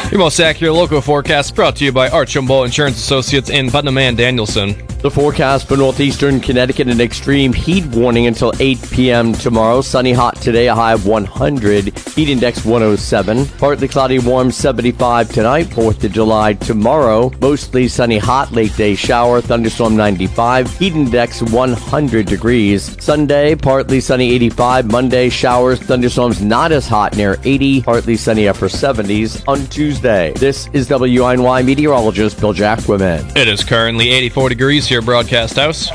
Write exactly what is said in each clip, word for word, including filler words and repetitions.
Your most accurate local forecast brought to you by Archambault Insurance Associates in Putnam and Danielson. The forecast for northeastern Connecticut, an extreme heat warning until eight p.m. tomorrow. Sunny hot today, a high of one hundred. Heat index one oh seven. Partly cloudy, warm seventy-five tonight. fourth of July tomorrow. Mostly sunny hot, late day shower. Thunderstorm ninety-five. Heat index one hundred degrees. Sunday, partly sunny eighty-five. Monday, showers. Thunderstorms not as hot, near eighty. Partly sunny upper seventies on Tuesday. This is W I N Y meteorologist Bill Jacquemin. It is currently eighty-four degrees here, Broadcast House.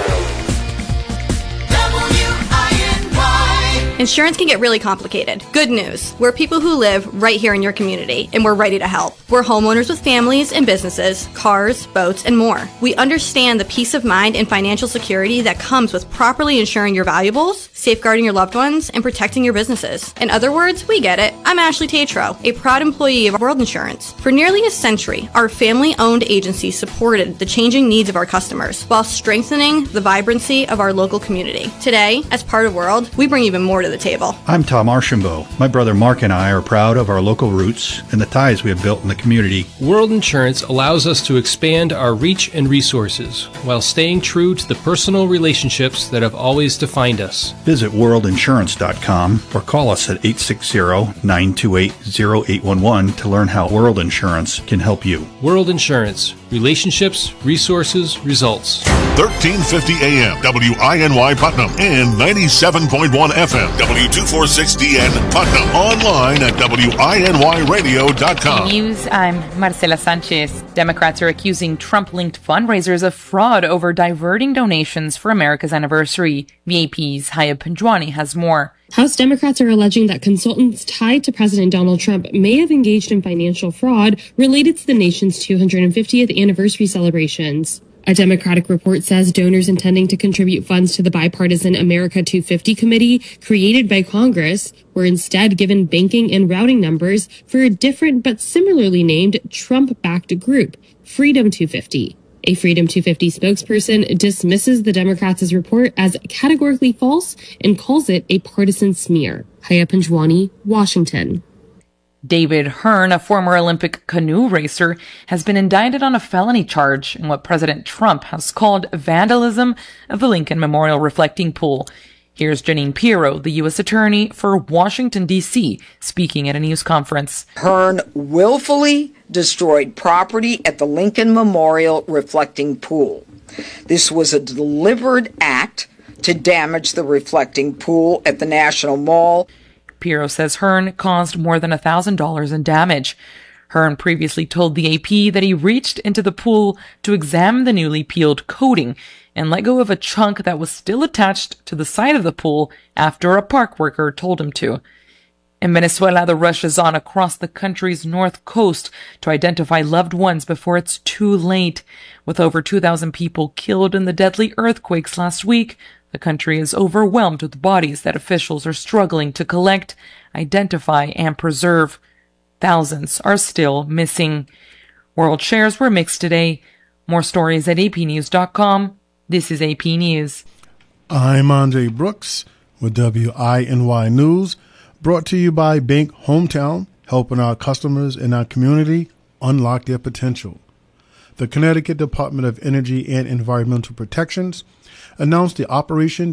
Insurance can get really complicated. Good news. We're people who live right here in your community, and we're ready to help. We're homeowners with families and businesses, cars, boats, and more. We understand the peace of mind and financial security that comes with properly insuring your valuables, safeguarding your loved ones, and protecting your businesses. In other words, we get it. I'm Ashley Tatro, a proud employee of World Insurance. For nearly a century, our family-owned agency supported the changing needs of our customers while strengthening the vibrancy of our local community. Today, as part of World, we bring even more to the table. I'm Tom Archambault. My brother Mark and I are proud of our local roots and the ties we have built in the community. World Insurance allows us to expand our reach and resources while staying true to the personal relationships that have always defined us. Visit world insurance dot com or call us at eight six zero, nine two eight, zero eight one one to learn how World Insurance can help you. World Insurance. Relationships, resources, results. thirteen fifty A M, W I N Y Putnam, and ninety-seven point one F M, W two forty-six D N Putnam. Online at W I N Y radio dot com. News, I'm Marcela Sanchez. Democrats are accusing Trump-linked fundraisers of fraud over diverting donations for America's anniversary. V A P's Haya Panjwani has more. House Democrats are alleging that consultants tied to President Donald Trump may have engaged in financial fraud related to the nation's two hundred fiftieth anniversary celebrations. A Democratic report says donors intending to contribute funds to the bipartisan America two fifty committee created by Congress were instead given banking and routing numbers for a different but similarly named Trump-backed group, Freedom two fifty. A Freedom two fifty spokesperson dismisses the Democrats' report as categorically false and calls it a partisan smear. Haya Panjwani, Washington. David Hearn, a former Olympic canoe racer, has been indicted on a felony charge in what President Trump has called vandalism of the Lincoln Memorial reflecting pool. Here's Janine Pirro, the U S attorney for Washington, D C, speaking at a news conference. Hearn willfully destroyed property at the Lincoln Memorial reflecting pool. This was a deliberate act to damage the reflecting pool at the National Mall. Pirro says Hearn caused more than one thousand dollars in damage. Hearn previously told the A P that he reached into the pool to examine the newly peeled coating and let go of a chunk that was still attached to the side of the pool after a park worker told him to. In Venezuela, the rush is on across the country's north coast to identify loved ones before it's too late. With over two thousand people killed in the deadly earthquakes last week, the country is overwhelmed with bodies that officials are struggling to collect, identify, and preserve. Thousands are still missing. World shares were mixed today. More stories at A P news dot com. This is A P News. I'm Andre Brooks with W I N Y News, brought to you by Bank Hometown, helping our customers in our community unlock their potential. The Connecticut Department of Energy and Environmental Protections announced the Operation